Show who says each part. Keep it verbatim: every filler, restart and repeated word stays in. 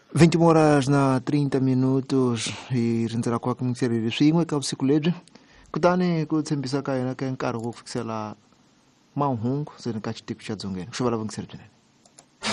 Speaker 1: vinte e uma horas na trinta minutos e rindzela kwaka mitsiriri swin'we ka vusiku lebyi kutani ku tshembisa ka hina ka nkarhi wo fikisela mahungu ndzeni ka xitiku xa dzongeni ku xivulavula byinene.